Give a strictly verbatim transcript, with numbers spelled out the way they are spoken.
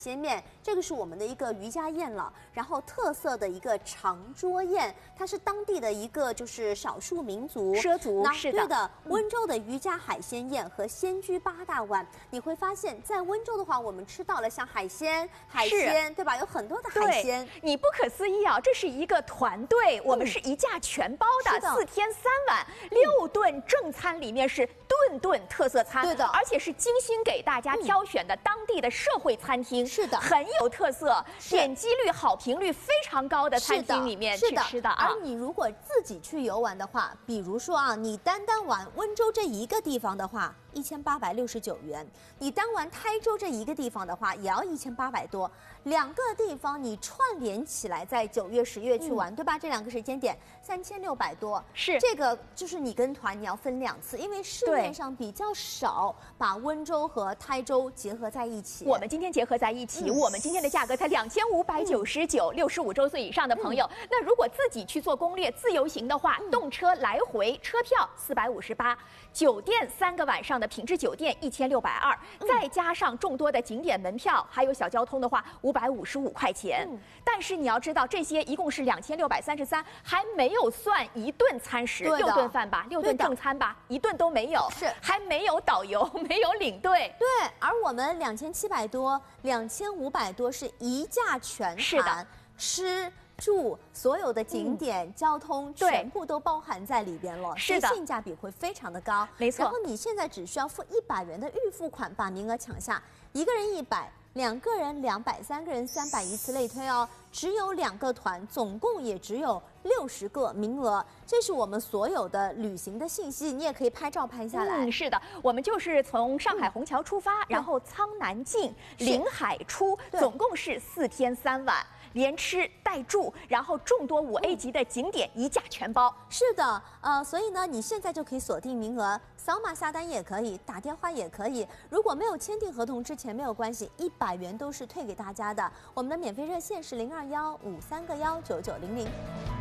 鲜面，这个是我们的一个渔家宴了，然后特色的一个长桌宴，它是当地的一个就是少数民族畲族，是的， 对的，温州的渔家海鲜宴和鲜居八大碗，你会发现在温州的话，我们吃到了像海鲜、海鲜，对吧？有很多的海鲜， 你不可思议啊！这是一个团队，我们是一价全包的，四天三晚，六顿正餐里面是顿顿特色餐， 对的， 而且是精心给大家挑选的当地的社会餐厅。 是的， 很有特色，点击率、好评率非常高的餐厅里面去吃的啊。 而你如果自己去游玩的话，比如说啊，你单单玩温州这一个地方的话，一千八百六十九元；你单玩台州这一个地方的话，也要一千八百多。两个地方你串联起来，在九月、十月去玩，嗯、对吧？这两个时间点三千六百多。 是这个就是你跟团你要分两次，因为市面上比较少把温州和台州结合在一起。 我们今天结合在一起，嗯、我们今天的价格才两千五百九十九，六十五周岁以上的朋友，嗯、那如果自己去做攻略、自由行的话，嗯、动车来回车票四百五十八，酒店三个晚上的品质酒店一千六百二，再加上众多的景点门票，还有小交通的话，五百五十五块钱。嗯、但是你要知道，这些一共是两千六百三十三，还没有算一顿餐食，六顿饭吧，六顿正餐吧，一顿都没有， 是还没有导游，没有领队。 对，而我们两千七百多、两千五百多是一价全含，吃住所有的景点、嗯、交通全部都包含在里边了， 是的， 性价比会非常的高， 没错。 然后你现在只需要付一百元的预付款，把名额抢下，一个人一百。两个人两百，三个人三百，以此类推哦。只有两个团，总共也只有六十个名额。这是我们所有的旅行的信息，你也可以拍照拍下来。 嗯，是的，我们就是从上海虹桥出发，嗯、然后苍南进，临海出，总共是四天三晚。连吃带住，然后众多五 A 级的景点一价全包。 是的，呃，所以呢，你现在就可以锁定名额，扫码下单也可以，打电话也可以。如果没有签订合同之前没有关系，一百元都是退给大家的。我们的免费热线是零二幺五三个幺九九零零。